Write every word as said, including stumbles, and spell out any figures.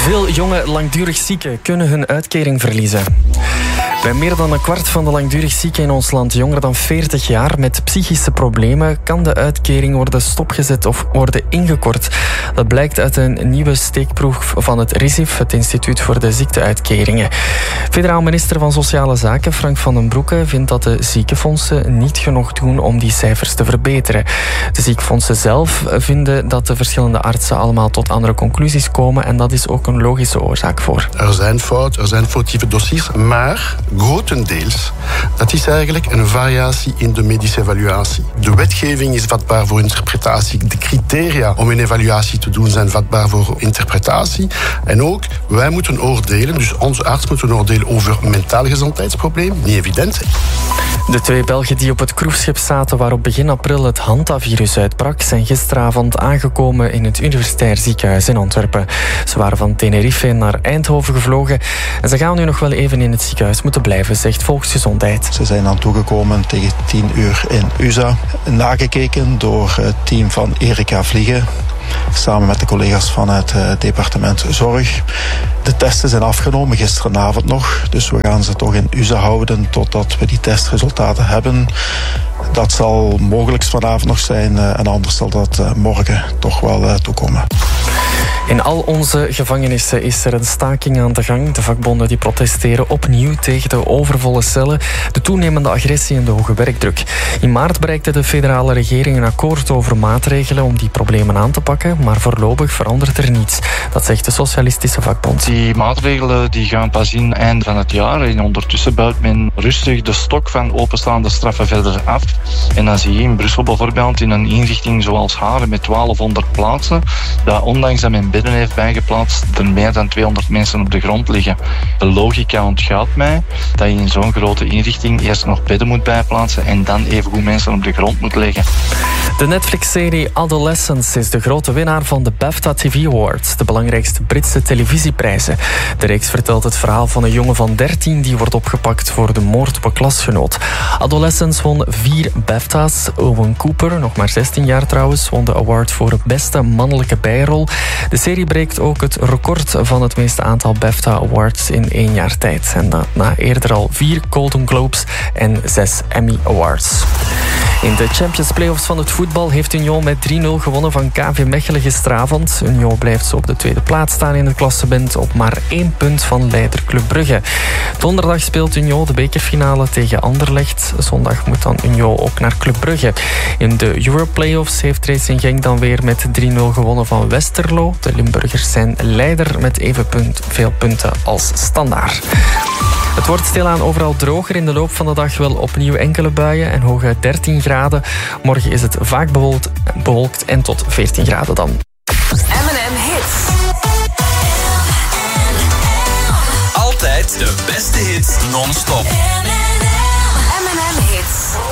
Veel jonge langdurig zieken kunnen hun uitkering verliezen. Bij meer dan een kwart van de langdurig zieken in ons land, jonger dan veertig jaar, met psychische problemen, kan de uitkering worden stopgezet of worden ingekort. Dat blijkt uit een nieuwe steekproef van het R I S I F, het Instituut voor de Ziekteuitkeringen. Federaal minister van Sociale Zaken, Frank van den Broeke, vindt dat de ziekenfondsen niet genoeg doen om die cijfers te verbeteren. De ziekenfondsen zelf vinden dat de verschillende artsen allemaal tot andere conclusies komen en dat is ook een logische oorzaak voor. Er zijn fouten, er zijn foutieve dossiers, maar grotendeels, dat is eigenlijk een variatie in de medische evaluatie. De wetgeving is vatbaar voor interpretatie. De criteria om een evaluatie te doen zijn vatbaar voor interpretatie. En ook, wij moeten oordelen, dus onze arts moet oordelen over mentaal gezondheidsprobleem. Niet evident. De twee Belgen die op het cruiseschip zaten waarop begin april het Hanta-virus uitbrak, zijn gisteravond aangekomen in het Universitair Ziekenhuis in Antwerpen. Ze waren van Tenerife naar Eindhoven gevlogen en ze gaan nu nog wel even in het ziekenhuis moeten blijven, zegt Volksgezondheid. Ze zijn aan toegekomen tegen tien uur in U S A. Nagekeken door het team van Erika Vliegen, samen met de collega's van het departement Zorg. De testen zijn afgenomen, gisteravond nog. Dus we gaan ze toch in U S A houden totdat we die testresultaten hebben. Dat zal mogelijk vanavond nog zijn en anders zal dat morgen toch wel toekomen. In al onze gevangenissen is er een staking aan de gang. De vakbonden die protesteren opnieuw tegen de overvolle cellen, de toenemende agressie en de hoge werkdruk. In maart bereikte de federale regering een akkoord over maatregelen om die problemen aan te pakken, maar voorlopig verandert er niets. Dat zegt de Socialistische Vakbond. Die maatregelen die gaan pas in eind van het jaar en ondertussen bouwt men rustig de stok van openstaande straffen verder af. En dan zie je in Brussel bijvoorbeeld in een inrichting zoals Haren met twaalfhonderd plaatsen, dat ondanks dat men bedden heeft bijgeplaatst, er meer dan tweehonderd mensen op de grond liggen. De logica ontgaat mij dat je in zo'n grote inrichting eerst nog bedden moet bijplaatsen en dan evengoed mensen op de grond moet leggen. De Netflix-serie Adolescence is de grote winnaar van de BAFTA T V Awards, de belangrijkste Britse televisieprijzen. De reeks vertelt het verhaal van een jongen van dertien die wordt opgepakt voor de moord op een klasgenoot. Adolescence won vier BAFTA's. Owen Cooper, nog maar zestien jaar trouwens, won de award voor de beste mannelijke bijrol. De serie breekt ook het record van het meeste aantal BAFTA Awards in één jaar tijd. En na, na eerder al vier Golden Globes en zes Emmy Awards. In de Champions Playoffs van het voetbal heeft Union met drie nul gewonnen van K V Mechelen gisteravond. Union blijft zo op de tweede plaats staan in het klassement op maar één punt van leider Club Brugge. Donderdag speelt Union de bekerfinale tegen Anderlecht. Zondag moet dan Union ook naar Club Brugge. In de Europlayoffs heeft Racing Genk dan weer met drie nul gewonnen van Westerlo. De Limburgers zijn leider met evenveel punten als Standaard. Het wordt stilaan overal droger. In de loop van de dag wel opnieuw enkele buien en hooguit dertien graden. Morgen is het vaak bewolkt, bewolkt en tot veertien graden dan. M en M Hits. Altijd de beste hits non-stop. M en M Hits.